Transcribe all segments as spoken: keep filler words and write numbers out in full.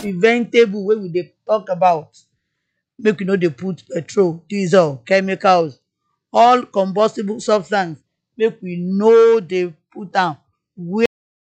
preventable wey we dey talk about. Make we no dey put petrol, diesel, chemicals, all combustible substance. Make we no dey put am where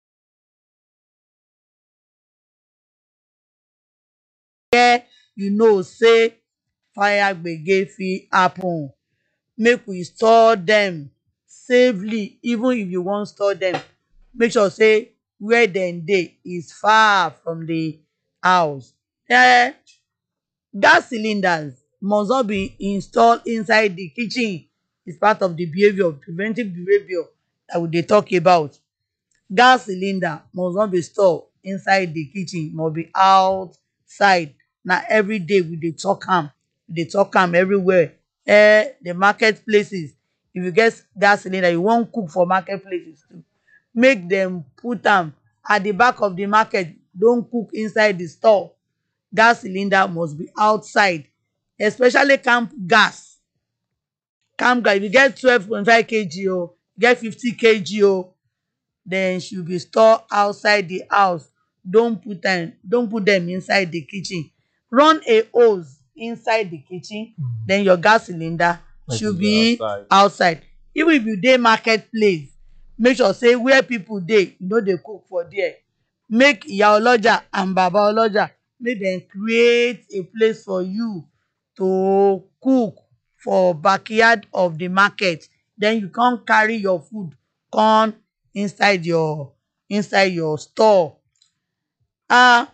you know say fire gbege fit happen. Make we store dem safely. Even if you wan store dem, make sure say where dem dey is far from the house. um gas cylinders must not be installed inside the kitchen. It's part of the behaviour, preventive behaviour that we dey talk about. Gas cylinder must not be stored inside the kitchen, must be outside. Na everyday we dey talk am, we dey talk am everywhere. um the market places, if you get gas cylinder you wan cook for market places too, make dem put am at the back of the market. Don cook inside the store. Gas cylinder must be outside, especially camp gas. Camp gas, if you get twelve point five kilograms o, get fifty kilograms o, dem should be stored outside the house. Don put am, don put dem inside the kitchen. Run a hose inside the kitchen, then your gas cylinder should be outside. outside. Even if you dey market place, make sure say where people dey, you no dey cook for there. Make iya oloja and baba oloja, make dem create a place for you to cook for backyard of the market. Then you come carry your food come inside your inside your store. um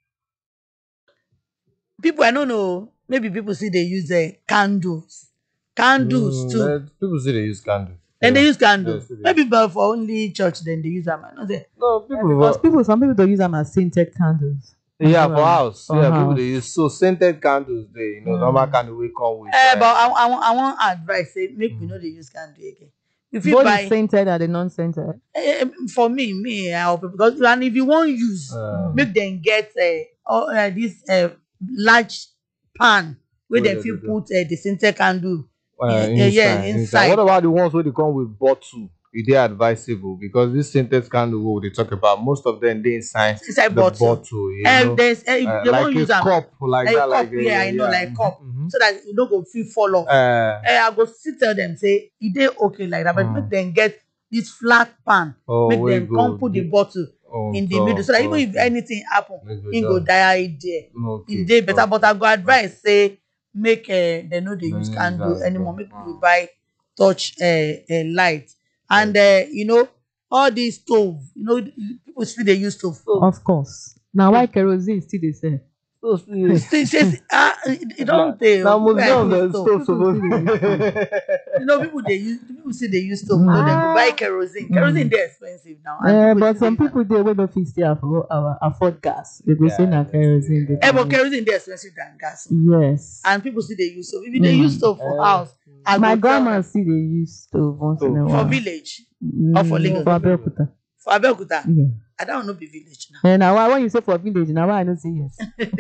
people I no know, maybe people still dey use um candles. Candles too. Mm, people still dey use candle. Dem dey Yeah. use candle. Yes, they dey. Maybe but for only church dem dey use am. I know say No, people Because for, people, some people don't use them as scented candles. yeah, for house. For Yeah, people house. dey use so scented candles dey, you know, Mm. normal candle wey come with. eh uh, but I I wan I wan advise say make we no dey use candle again. You fit Both the buy scented and the non-scented. eh, for me me I help because and if you wan use, uh, make dem get um uh, this um large pan wey Wey dem dem fit dey do. put um the scented candle. uh, yeah, inside, yeah, inside. inside. What about the ones wey dey come with bottle? E dey advisable because this scented candle wey we dey talk about, most of them dey inside Inside the bottle. bottle, you Um know, there's uh, if uh, they wan like use a am cup, like like that, cup, like a, yeah I know, like cup, mhm. so that you no go fit fall off. Uh, eh I go still tell dem say e dey okay like that, but Mm. make dem get this flat pan. oh, Make wey dem go come put the deep bottle on in the middle, so that even if okay. anything happen, Make e go just- die there. okay, E dey better, okay. but I go advise say make um dem no dey No use use candle am anymore. again. Make we Mm. buy torch um um light. And um you know all these stove, you know people still dey use stove. So Of course. Now why kerosene still dey sell? So still, still say ah e don tey na o, wey I museum use dem stove. stove suppose. You know people dey use people still dey use stove, so dem go buy kerosene. Kerosene dey expensive now, and Eh, people but still some dey use am. people dey wey no fit still afford, uh, afford gas. They go say Yeah, na yes, kerosene. yeah. dey Eh, but buy. kerosene dey expensive than gas, Yes. and people still dey use stove. If you dey Mm. use stove for Eh. house, I My go tell grandma dem still dey use stove once in a Stove. for while. village or for Mm, Lagos. for Abeokuta. for Abeokuta. Yeah. I don't know be village now. And now why when you say for village, now why I don't say yes.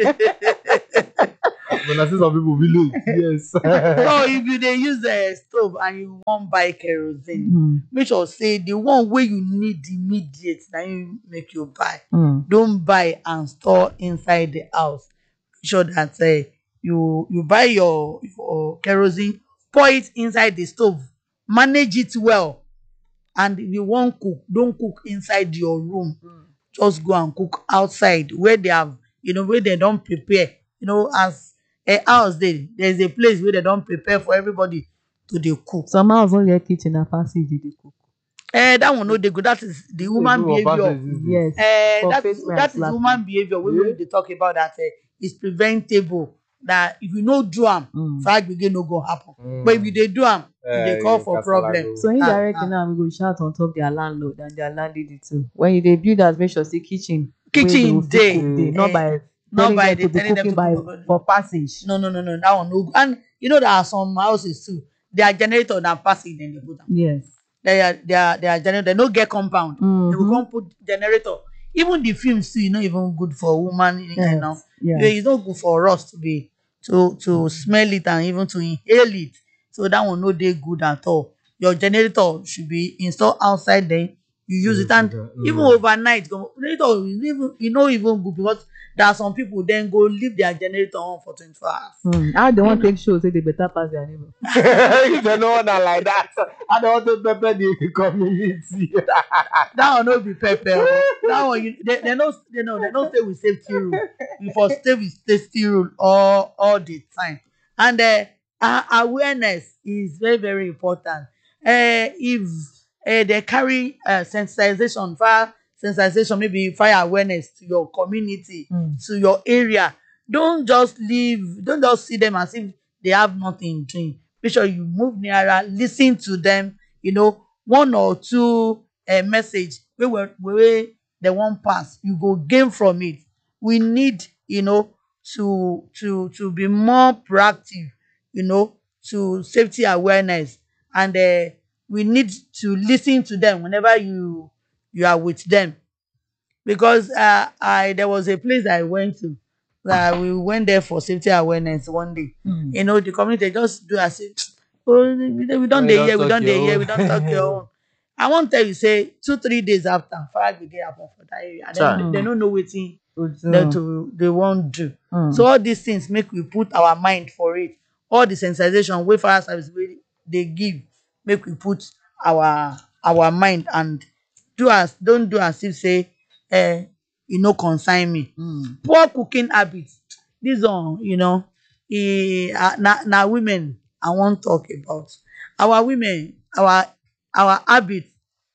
But I see some people village, yes. So if you dey use um stove and you wan buy kerosene, Mm. make sure say the one wey you need immediate na im make you buy. Mm. Don buy and store inside the house. Make sure that um you you buy your your kerosene, pour it inside the stove, manage it well. And if you wan cook, don cook inside your room. Just go and cook outside where they have, you know, where they don prepare. You know, as a house dey, there's a place where they don prepare for everybody to dey cook. Some house no get kitchen na passage dey dey cook. Eh, that one no dey good. That is the woman People for behavior. passage these days. Yes. Eh, For that face is where I that is slap woman behavior wey Yeah. we dey talk about, that uh, is preventable. That if you no do am, Mm. fire gbege no go happen. Mm. But if you dey do am, you Eh, dey call you for kasala problem. go. So Ah, indirectly ah. now we go shout on top their landlord and their landlady too. When you dey build house, make sure say kitchen wey Kitchen they will fit dey. cook dey, not Eh, by not telling by them the to be telling them cooking to by cook. for passage. No, no, no, no, that one no good. And you know there are some houses too. Their generator na passage dem dey put am. Yes. Their their their generator they no get compound. They go Mhm. come put generator. Even the films too, e no even good for woman. You Yes. know, Yes. yeah, it's not good for us to be to to smell it and even to inhale it. So that one no dey good at all. Your generator should be installed outside. Then you use Yes, it, and okay. even Mm. overnight generator is even e no even good, because there are some people then go leave their generator on for twenty-four hours. Hmm. How they want take show say they better pass their neighbor? If they no one are like that, I don't want to pepper the community. That one no be pepper o. That one you they they no they no they no stay with safety rule. You for stay with safety rule all all the time. And um awareness is very very important. Um if um they carry um sensitization, fire sensitization, maybe fire awareness to your community, Mm. to your area, don't just leave, don't just see them as if they have nothing doing. Make sure you move nearer, listen to them, you know, one or two um message wey wey wey dem wan pass, you go gain from it. We need, you know, to to to be more proactive, you know, to safety awareness, and um we need to lis ten to them whenever you you are with them. Because um I there was a place I went to that we went there for safety awareness one day. Mm. You know, the community just do as if, oh, we don we don Oh, you dey don here, we talk don your dey here, own. we don talk your own. I wan tell you say two three days after, fire gbege happen for that area. Chai. Dem dem no know wetin Good dem to- to dey wan do. Mm. So all these things make we put our mind for it. All the sensitization wey fire service wey dey give, make we put our our mind, and do as don't do as if say um e no concern me. Mm. Poor cooking habits. This one, you know, e uh, na na women I wan talk about. Our women, our our habit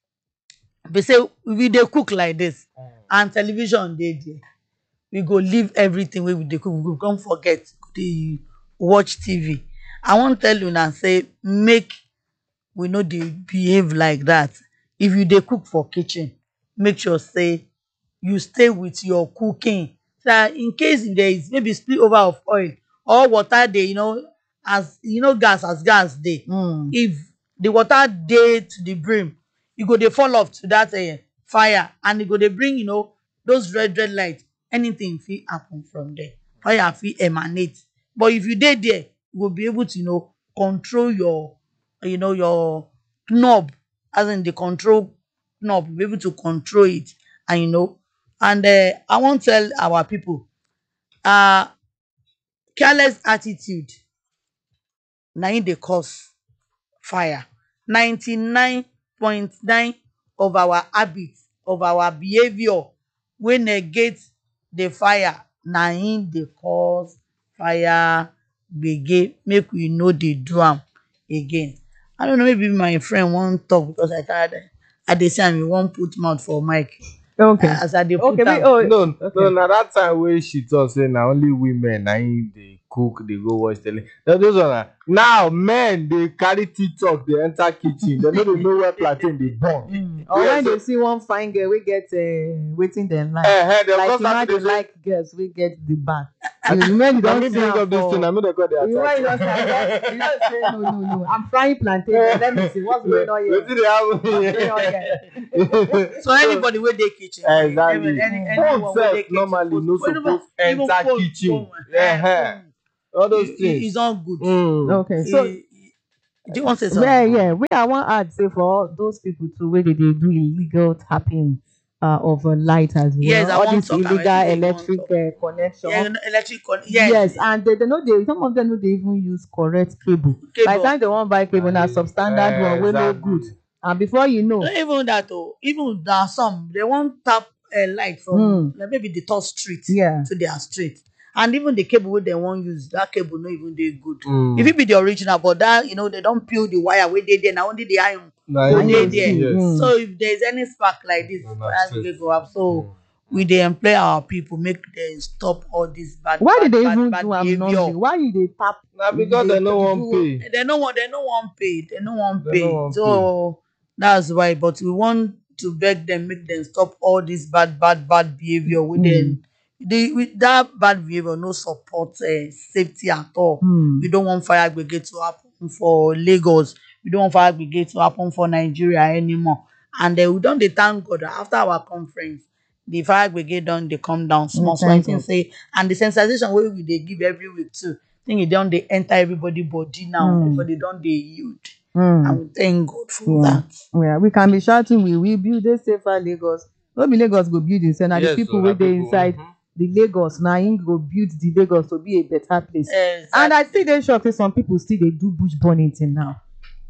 be say we dey cook like this, and television dey there, we go leave everything wey we dey cook, we go come forget dey watch T V. I wan tell una say make we no dey behave like that. If you dey cook for kitchen, make sure say you stay with your cooking, so that in case if there is maybe spill over of oil or water dey, you know, as you know gas as gas dey, Mm. if the water dey to the brim, e go dey fall off to that um fire, and e go dey bring, you know, those red red light. Anything fit happen from there. Fire fit emanate. But if you dey there, you go be able to, you know, control your, you know, your knob, as in the control knob, you be able to control it, and you know. And um I wan tell our people, um careless attitude na im dey cause fire. ninety-nine point nine of our habit, of our behaviour wey negate the fire, na im dey cause fire gbege. Make we no dey do am again. I don't know, maybe my friend wan talk, because I tired. I dey see am, he wan put mouth for mic. Okay. As I dey put Okay. Me, am. oh, No, okay. no, na that time wey she talk say na only women na im dey cook, dey go watch tele. Na those one na now men dey carry tiktok dey enter kitchen, dem no dey know where plantain dey burn. Mm. Or Yeah, when so- they see one fine girl wey get uh, wetin dem like. Eh, dem Like come you know start they to dey say, like girls wey get the back. You when you na don me see bring am up this thing, na for. me dey call the You when you attack. don see am, you don say no no no. I'm frying plantain. Let me see what's going on here. Wetin dey happen What's going on here? here? So anybody wey dey kitchen, Exactly. any any Phone anyone wey dey sef kitchen, normally phone- no phone- suppose even enter phone- kitchen. phone, Yeah, eh, all those phone, e- e- things. It's not good. Mm. Okay. So E- e- do you want to say yeah, something? yeah. We I want add say for all those people too where they, they do illegal tapping uh, of a light as well. Yes, I all want this talk, I illegal really want electric talk. uh, connection. Yeah, electric con- yes. Yes, and they, they know they some of them know they even use correct cable. By the Cable. time they want buy cable, now substandard Eh, one wey no exactly. good. And before you know, Not even that oh, even there are some they won't tap a light from Mm. like maybe the top street Yeah. to their street, and even the cable wey they won't use, that cable not even dey good. Mm. If it be the original, but that you know they don't peel the wire wey dey there, now only the iron Na go im dey yes, there. yes. Mm. So if there is any spark like this, Na fire straight. will go up. So Mm. we dey employ our people, make them stop all this bad. why bad, did they bad, even bad do am behavior. normally? Why you they tap? Na because they dem no wan do- pay. They no want, they no want pay, they no want They pay. no wan So that's why. But we want to beg them, make them stop all this bad, bad, bad behavior with Mm. them. The with that bad behavior no support uh, safety at all. Hmm. We don't want fire brigade to happen for Lagos. We don't want fire brigade to happen for Nigeria anymore. And uh, we don't dey thank God that after our conference, the fire brigade don dey come down small. Mm, So I thank think God. say, and the sensitization wey we dey give every week too, I think e don dey enter everybody body now. Mm. Everybody don dey yield. Mm. And we thank God for Yeah. that. Yeah, we can be shouting, we will build a safer Lagos. No be Lagos go build itself. Now Yes, the people so wey na dey people, inside mhm. the Lagos, now im go build the Lagos to be a better place. Exactly. And I still dey shocked say some people still dey do bush burning till now.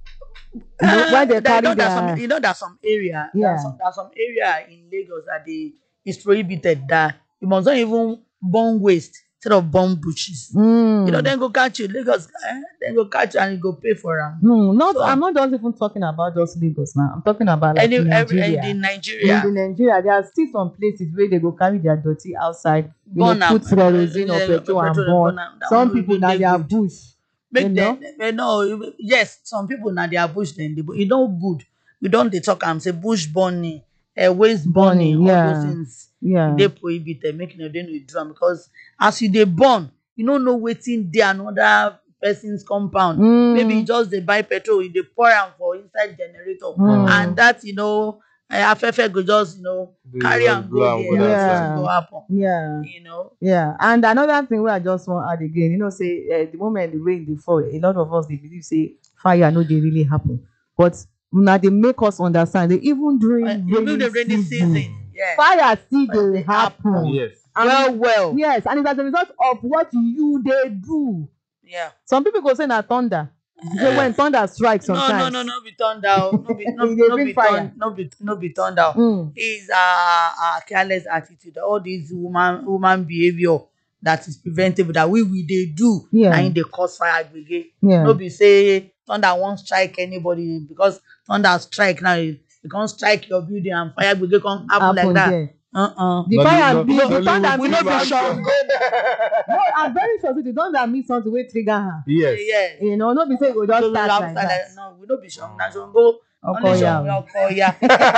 You know, Uh, when they that- carry you know, there's their some, you know, there's some area, Yeah. there's some, there's some area in Lagos that they it's prohibited that you must not even burn waste instead of burn bushes. Mm. You know, then go catch you, Lagos, eh? Then go catch you and you go pay for them. No, not So- I'm not just even talking about just Lagos now. I'm talking about like Any, in every, Nigeria. in In Nigeria, the Nigeria, there are still some places where they go carry their dirty outside, you burn know, am, put kerosene or eh, petrol and petrol, burn. am. That Some one no people even now dey they are good. bush. Make you know? them, eh, no, yes, some people now they are bush then they, you know, good. We don't they talk am say bush burning, uh, waste burning, Burning, all yeah. those things. Yeah. They prohibited, making them do drum because as you they burn, you don't know waiting there another person's compound. Mm. Maybe you just they buy petrol, you they pour am for inside generator, Mm. and that you know, uh, afefe go just you know They carry just and blow go am there, go and that nothing side. go happen. Yeah. You know. Yeah, and another thing where I just want to add again, you know, say uh, the moment the rain dey fall, a lot of us they believe say fire no dey really happen, but now they make us understand that even during Uh, rainy, even the rainy season, season, yeah. fire still Fire dey dey happen. happen. Yes. And Well, it- well. yes, and it's as a result of what you they do. Yeah. Some people go say na thunder. Say Uh, when thunder strikes No, sometimes. no, no, no be thunder. oh. No be, no, E dey no bring be fire. thunder. No be, no be thunder. Mm. It's a, a careless attitude. All this woman, woman behavior that is preventable that we we they do. Yeah. And they cause fire aggregate. Yeah. No be say thunder won't strike anybody because thunder strike now. You can't strike your building and fire aggregate can't happen like Happen that. there. Uh uh. The Nolly- fire, no- the, the Nollywood thunder, We means no be film sure. no, I'm very sure say the thunder means something wey trigger her. Yes. Yes. You know, no be say e go just So we start have like start that. like- No, we no be sure. Na so go. Only Okoya. sure we Okoya.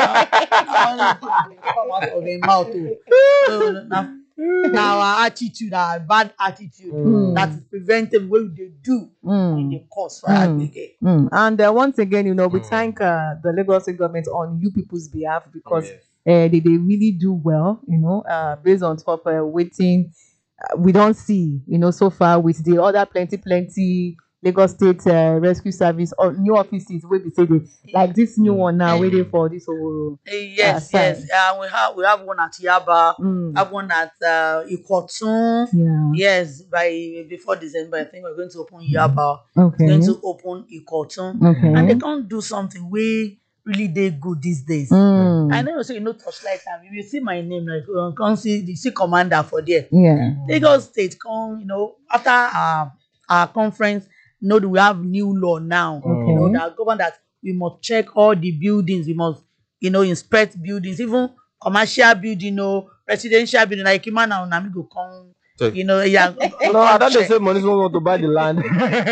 Na only thing come out of him mouth. oh. So na na our attitude, our bad attitude Mm. that is preventable wey we dey do Mm. and dey cause fire Mm. aggregate. Mm. And uh, once again, you know, we Mm. thank uh, the Lagos State government on you people's behalf because Yes. uh, they, they really do well, you know, uh, based on top uh, waiting. Uh, we don't see, you know, so far with the other plenty, plenty Lagos State uh, Rescue Service or new offices where we say they like this new one now Mm. waiting for this Oworo. Eh, Yes, Ah, yes. Uh, we have we have one at Yaba, Mm. have one at uh, Ikotun. Yeah. Yes, by before December, I think we're going to open Yaba. Okay. Going to open Ikotun. Okay. And they can't do something we really dey good these days. Mm. I know say you know touchlight am. If you see my name, like you can see the see commander for there. Yeah. Lagos State come, you know, after our our conference, you know we have new law now. Okay. You know that govern that we must check all the buildings. We must, you know, inspect buildings, even commercial building, you know, residential building. Like Imana and Nami go come, Check. you know, yeah. No, I thought they say money someone want to buy the land.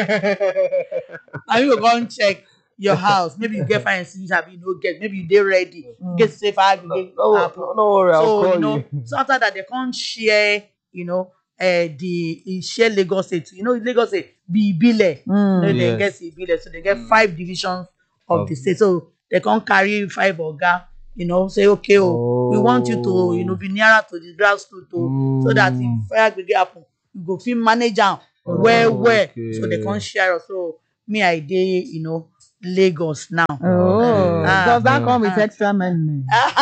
And you go come check your house. Maybe you get fire extinguisher, you no get. Maybe you dey ready. You get safe fire aggregate. No, happen. no, no worry, I'll So call you know, you. so after that they can't share, you know, uh, the uh, share Lagos State. You know, Lagos State be Ibile. Mm. You know, they Yes. get Ibile, so they get five divisions of Of- the state. So they can't carry five oga. You know, say okay, oh, we want you to, you know, be nearer to the grassroots, oh, so that Mm. if fire aggregate happen, you go fit manage am well, well. So they Okay. can't share us. So me, I dey, you know, Lagos now. Oh, Ah. does that come with Ah. extra money?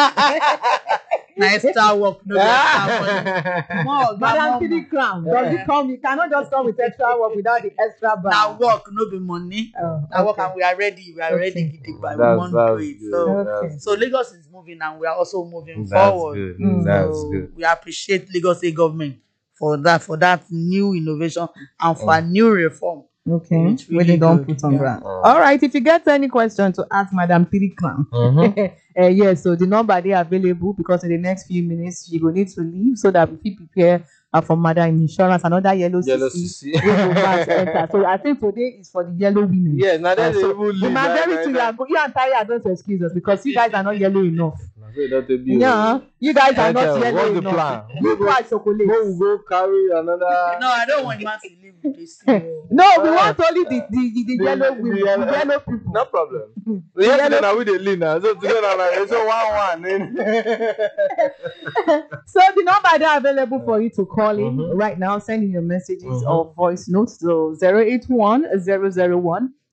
Na extra work, no be extra money. More, Madam more, Kiddy Crown, does it come? You cannot just come with extra work without the extra bar. na work, no be money. Oh, Na work, okay. and we are ready. We are Okay. ready. Gidigba. We That's, want to that's do it. good. So, Okay. That's, so Lagos is moving, and we are also moving that's forward. good. Mm. That's So good. we appreciate Lagos State government for that, for that new innovation and for a new reform. Okay, It's when really they don't good, put on yeah. ground. Oh. All right, if you get any question to ask Madam Kiddy Crown, Mhm. uh, yes, so the number they available because in the next few minutes she will need to leave so that we fit prepare uh, for Madam Insurance another yellow, Yellow C C. C C. wey go pass enter. So I think today is for the yellow women. Yes, now Uh, that's so even leave. Madam, right, very right, soon you are right. go- you and Tayo are going to excuse us because you guys are not yellow enough. Now, so that will be- Yeah, you guys are not Okay, yellow what's the enough. plan? You go at chocolate. Go, go carry another. No, I don't want man to leave with this. oh. No, we Ah. want only the the, the, the The- yellow the women, the yellow- yellow people. No problem. The Yesterday yellow- now we dey lean now, so today now like it's a one one. So the number they are available for you to call in Mhm. right now, send in your messages Mhm. or voice notes to zero eight one zero zero one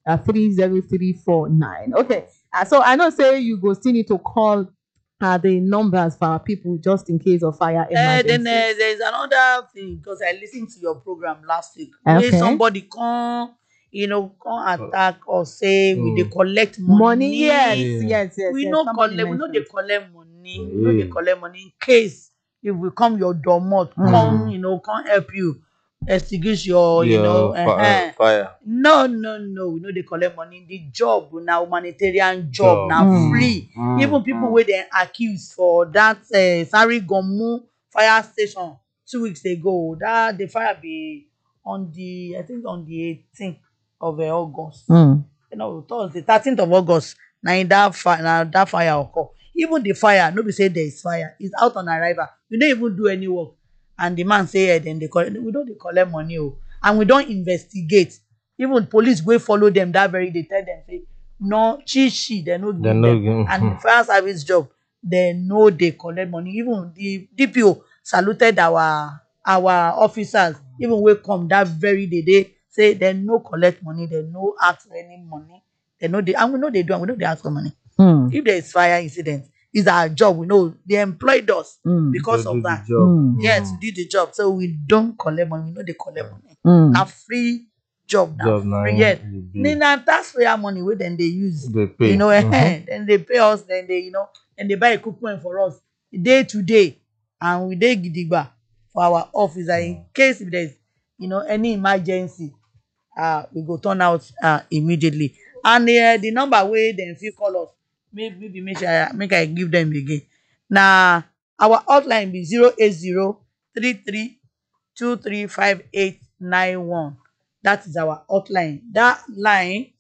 uh, three zero three four nine. Okay, uh, so I know say you go still need to call uh, the numbers for our people just in case of fire Uh, then emergency. uh, there's another thing because I listened to your program last week where Okay. somebody come, you know, come attack or say we dey Mm. collect money. Money, yes, Yeah. yes, yes. we yes. no Somebody collect we no dey mentioned. collect money we no dey Yeah. collect money in case if we come your domot Mm. come you know come help you extinguish your you know Your fi- uh-huh. uh, fire. no no no we no dey collect money the job na humanitarian job Job. na Mm. free Mm. even people Mm. wey dem accuse for that uh, Sarigomu fire station two weeks ago that the fire be on the I think on the eighteenth of uh, August. Mm. You know, Thursday, thirteenth of August, na in that fire, na that fire occur. Even the fire, no be say there is fire, it's out on arrival. We don't even do any work. And the man say, eh, then they collect, we don't dey collect money, oh. And we don't investigate. Even police wey follow them that very day, tell them say, no, chi chi, they no give They them. no give- And the fire service job, they know they collect money. Even the D P O saluted our our officers, even wey come that very day, they say they no collect money, they no ask for any money. They know they and we know they do and we know they ask for money. Mm. If there is fire incident, it's our job. We know they employed us Mm. because To of do the that. job. Mm. Yes, we did the job. So we don't collect money. We know they collect money. Mm. A free job now. Job na Free im yes. e be. Then na taxpayer money wey then they use. They pay. You know, Mhm. eh, then they pay us, then they, you know, and they buy equipment for us day to day. And we dey gidigba for our office. And in case if there's, you know, any emergency, uh, we go turn out uh, immediately. And uh, the number wey dem fit call us, maybe maybe make sure I, make I give them again. Na our hotline be zero eight zero three three two three five eight nine one. That is our hotline. That line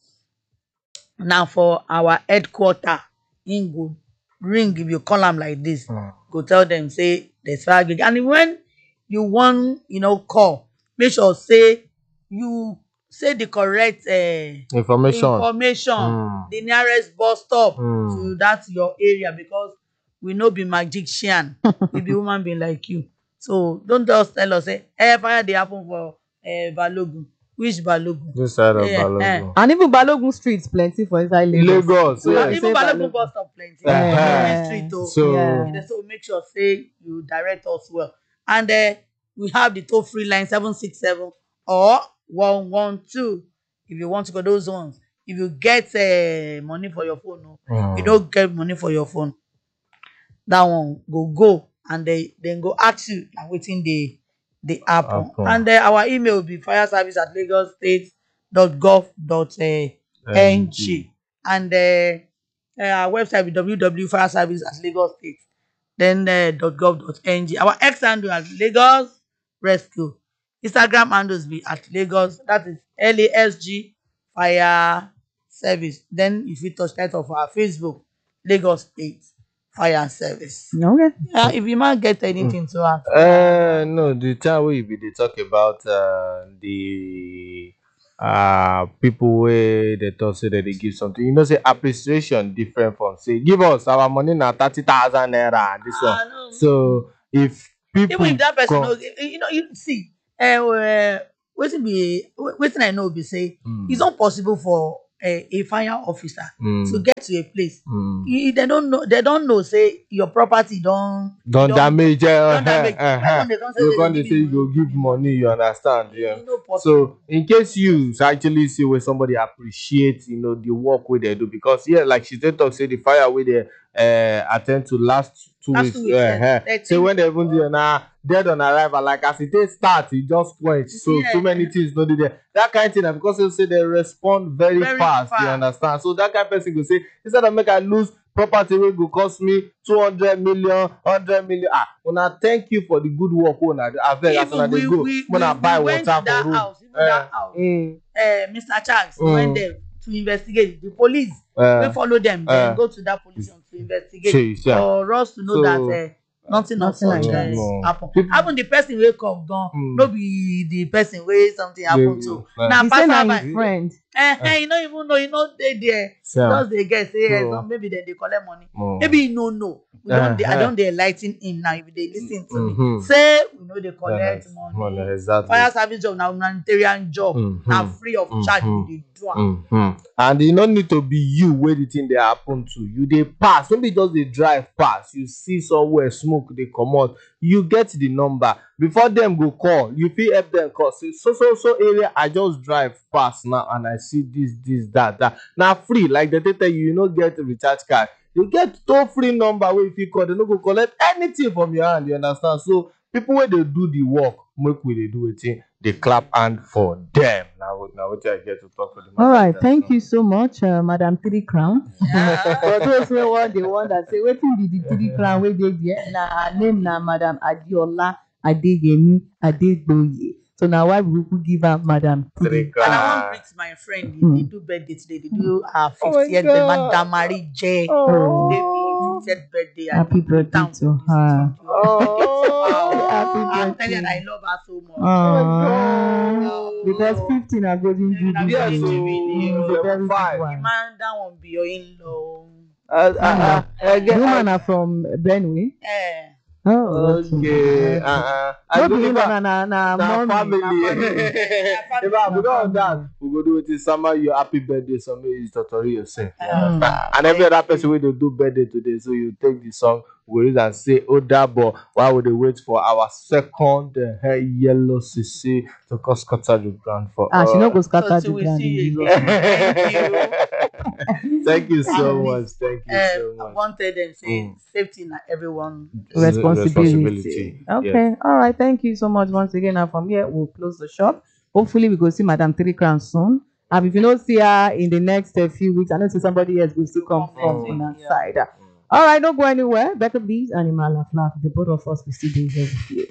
na for our headquarter. Im go ring if you call am like this. Mm. Go tell them say there's fire gig. And when you wan, you know, call, make sure say you say the correct uh, Information. information, Mm. the nearest bus stop Mm. to that your area because we no be magician. We be human being like you. So don't just tell us say eh, fire dey happen for uh, Balogun. Which Balogun? This side of Eh, eh. Balogun. And even Balogun streets plenty for inside Lagos. Lagos, So And yes. you even say Balogun Balogun. bus stop plenty. Eh, Every street oh. So Yeah. You know, so make sure say you direct us well. And uh, we have the toll free line seven six seven or one one two if you want to go those ones. If you get uh, money for your phone, no, Mm. you don't get money for your phone. That one go go and they then go ask you and waiting the the happen. Happen. And uh, our email will be fire service at lagos state dot gov dot n g and uh, uh, our website be w w w dot fire service at lagos state then uh, dot gov dot n g. Our X handle at Lagos Rescue. Instagram handles be at Lagos. That is L A S G Fire Service. Then if you touch that of our Facebook, Lagos State Fire Service. Okay. Uh, if you might get anything to ask. Uh, no, the time we be dey talk about uh, the uh people where they talk say that they give something. You know, say appreciation different from say give us our money now thirty thousand naira and this one. Ah, no. So if people Even if that person come- knows, you know, you see, uh, uh, wetin be wetin I know be say Mm. it's not possible for a, a fire officer Mm. to get to a place. Mm. You, they don't know. They don't know. Say your property don't Don't damage, uh, Don't damage. uh, Why uh, don't they come say you they come dey dey give say you you go money? give money, you understand? Yeah. You know, possible. So in case you actually see where somebody appreciate, you know, the work where they do, because yeah, like she said, talk say the fire where they uh, attend to last two Last weeks. two weeks, uh, yes. uh, thirteen. say when they even do now dead on arrival, like as it dey start, it just quench. So Yeah. too many things not there. That kind of thing, na because they say they respond very, Very fast, You fast. understand? So that kind of person go say instead of make I lose property wey go cost me two hundred million, hundred million. Ah, una thank you for the good work una do. Abeg as una Even dey we, go, we, una we, buy we went water to that for road. house, even Eh, that house. mm, Uh, Mister Charles Mm. went there to investigate. The police eh, we follow them, then uh, go to that police station to investigate Chase, yeah. for us to know So, that uh, nothing of nothing such like uh, that. No. happen. People- Even the person wey come gone, Mm. no be the person wey something happen They- to. eh. Na He say na passerby. him friend. Eh, eh, you no even know, you no dey there. Yeah. Just dey get say eh, So- some maybe dem dey collect money. Mm. Maybe you no know. we don dey I Uh-huh. don dey enligh ten him now if you dey lis ten to me Mhm. say we no dey collect Yes. money Money, exactly. fire service job na humanitarian job na Mhm. free of charge Mhm. we dey do am. Mm-hmm. And e no need to be you wey the thing dey happen to. You dey pass, no be just dey drive pass. You see somewhere smoke dey comot, you get the number before dem go call. You fit help dem call say so so so area I just drive pass now and I see this this that that. Na free, like dem take tell you, you no get recharge card. You get toll free number wey you fit call. Dem no go collect anything from your hand. You understand? So people wey dey do the work, make we dey do wetin dey clap hand for dem. Na what na wetin I get to talk for the matter. All right, thank you so much, uh, Madam Three Crown. Yeah. For those wey wan dey wonder say wetin be the Three Crown wey dey there, na her name na Madam Adeola Adeyemi Adegboye. So na why we go give am Madam Three Three Crown. And I Ah. wan greet my friend. Mm. They do birthday today. They do her Oh my fiftieth birthday. God. Madam Marie J. Oh. Today be fiftieth birthday. I Happy do greet birthday am to from the her. studio. Oh. Happy I'm telling you, birthday. I love her so much. Aww. Because fifteen are golden jubilee. Yes, It's oh. a very big Five. one. Man, that one be your in-law. Uh, uh, uh, The again, woman are from Benue. Eh. Oh, okay. Uh, uh, I No go be never- na na na na mommy. family. na family. If I we don that, we go do wetin sama you happy birthday, so make you totori yourself. You Ah. understand? And every other person wey dey do birthday today, so you take the song, we use and say Odabo while we dey wait for our second uh, yellow sissy to come scatter the ground for Ah, she no us. go scatter So the till we ground. see in you Jesus' again. name. Thank you. Thank you so And much. Thank you Uh, so I much. wanted them saying Mm. safety na everyone. Responsibility. Okay. Yes. All right. Thank you so much once again. And from here, we'll close the shop. Hopefully, we go see Madam Three Crown soon. And if you don't see her in the next uh, few weeks, I know see somebody else will still come from Mm. on her Yeah. side. All right. Don't go anywhere. Better Bees, Animal Laugh Laugh. The both of us will still be here with you.